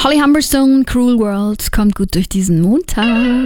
Holly Humberstone, Cruel World, kommt gut durch diesen Montag.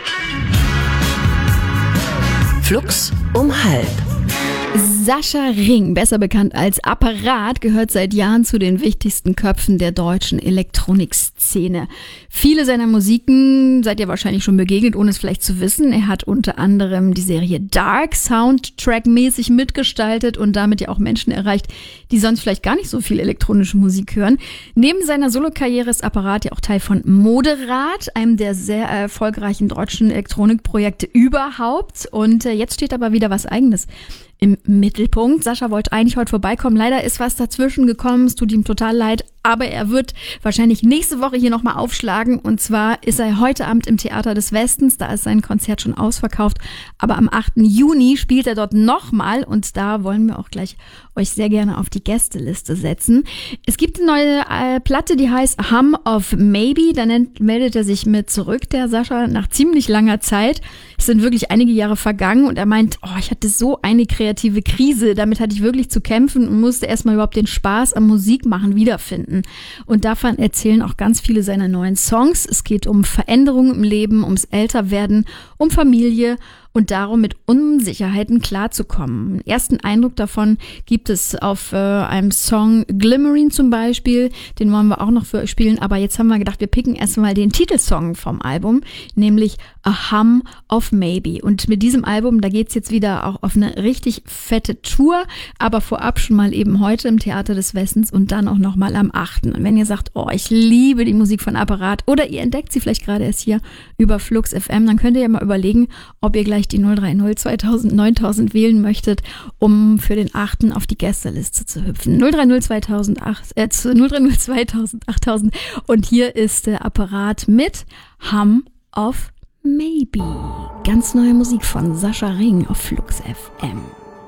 Flux um halb. Sascha Ring, besser bekannt als Apparat, gehört seit Jahren zu den wichtigsten Köpfen der deutschen Elektronikszene. Viele seiner Musiken seid ihr wahrscheinlich schon begegnet, ohne es vielleicht zu wissen. Er hat unter anderem die Serie Dark Soundtrack-mäßig mitgestaltet und damit ja auch Menschen erreicht, die sonst vielleicht gar nicht so viel elektronische Musik hören. Neben seiner Solokarriere ist Apparat ja auch Teil von Moderat, einem der sehr erfolgreichen deutschen Elektronikprojekte überhaupt. Und jetzt steht aber wieder was Eigenes im Mittelpunkt. Sascha wollte eigentlich heute vorbeikommen. Leider ist was dazwischen gekommen. Es tut ihm total leid. Aber er wird wahrscheinlich nächste Woche hier nochmal aufschlagen. Und zwar ist er heute Abend im Theater des Westens. Da ist sein Konzert schon ausverkauft. Aber am 8. Juni spielt er dort nochmal. Und da wollen wir auch gleich euch sehr gerne auf die Gästeliste setzen. Es gibt eine neue Platte, die heißt Hum of Maybe. Da meldet er sich mit zurück, der Sascha, nach ziemlich langer Zeit. Es sind wirklich einige Jahre vergangen. Und er meint, ich hatte so eine kreative Krise. Damit hatte ich wirklich zu kämpfen und musste erstmal überhaupt den Spaß am Musikmachen wiederfinden. Und davon erzählen auch ganz viele seiner neuen Songs. Es geht um Veränderungen im Leben, ums Älterwerden, um Familie und darum, mit Unsicherheiten klarzukommen. Einen ersten Eindruck davon gibt es auf einem Song Glimmering zum Beispiel. Den wollen wir auch noch für euch spielen. Aber jetzt haben wir gedacht, wir picken erstmal den Titelsong vom Album, nämlich A Hum of Maybe. Und mit diesem Album, da geht's jetzt wieder auch auf eine richtig fette Tour. Aber vorab schon mal eben heute im Theater des Westens und dann auch nochmal am 8. Und wenn ihr sagt, ich liebe die Musik von Apparat oder ihr entdeckt sie vielleicht gerade erst hier über Flux FM, dann könnt ihr ja mal überlegen, ob ihr gleich die 030 2000 9000 wählen möchtet, um für den 8. auf die Gästeliste zu hüpfen. 030 2000 8000 und hier ist der Apparat mit Hum of Maybe. Ganz neue Musik von Sascha Ring auf Flux FM.